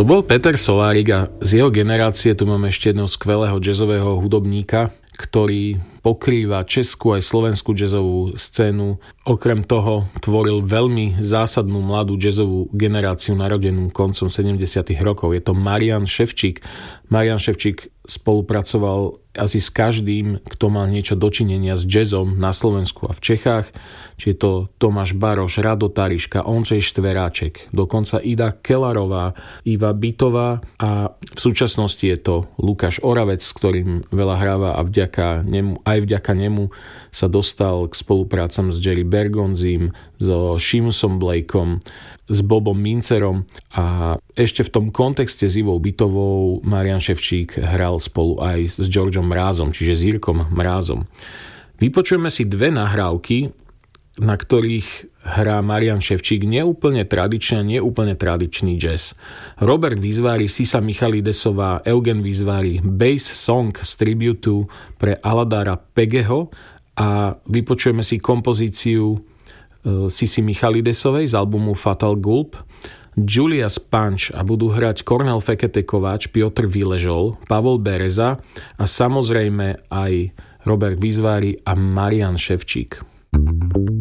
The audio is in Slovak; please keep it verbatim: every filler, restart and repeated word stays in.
To bol Peter Solárik a z jeho generácie tu máme ešte jedného skvelého jazzového hudobníka, ktorý pokrýva českú aj slovenskú jazzovú scénu. Okrem toho tvoril veľmi zásadnú mladú jazzovú generáciu narodenú koncom sedemdesiatych rokov. Je to Marián Ševčík. Marián Ševčík spolupracoval asi s každým, kto mal niečo dočinenia s jazzom na Slovensku a v Čechách. Či je to Tomáš Baroš, Rado Tariška, Ondřej Štveráček, dokonca Ida Kellarová, Iva Bitová a v súčasnosti je to Lukáš Oravec, s ktorým veľa hráva a vďaka nemu, aj vďaka nemu sa dostal k spoluprácam s Jerry Bergonzim, so Seamusom Blakeom, s Bobom Mincerom a ešte v tom kontexte s Ivou Bitovou Marián Ševčík hral spolu aj s Georgeom Mrázom, čiže s Jirkom Mrázom. Vypočujeme si dve nahrávky, na ktorých hrá Marián Ševčík neúplne tradičný, neúplne tradičný jazz. Robert Vizvári, Sisa Michalidesová, Eugen Vizvári, Bass Song z tributu pre Aladara Pegeho a vypočujeme si kompozíciu Sisi Michalidesovej z albumu Fatal Gulp, Julius Punch a budú hrať Kornel Fekete Kováč, Piotr Vyležol, Pavol Bereza a samozrejme aj Robert Vizvári a Marián Ševčík.